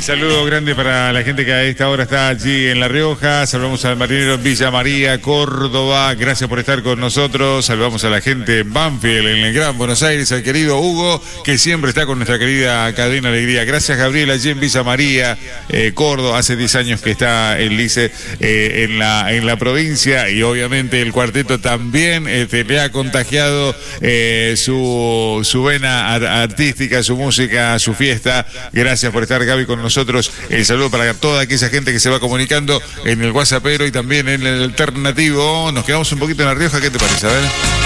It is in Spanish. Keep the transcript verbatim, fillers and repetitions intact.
saludo grande para la gente que a esta hora está allí en La Rioja. Saludamos al marinero en Villa María, Córdoba. Gracias por estar con nosotros. Saludamos a la gente en Banfield, en el Gran Buenos Aires, al querido Hugo, que siempre está con nuestra querida Cadena Alegría. Gracias, Gabriel, allí en Villa María, eh, Córdoba. Hace diez años que está el Lice eh, en, la, en la provincia, y obviamente el cuarteto también este, le ha contagiado eh, su, su vena art artística, su música, su fiesta. Gracias por estar, Gaby, con nosotros. El saludo para toda aquella gente que se va comunicando en el WhatsAppero y también en el alternativo. Nos quedamos un poquito en La Rioja, ¿qué te parece? A ver.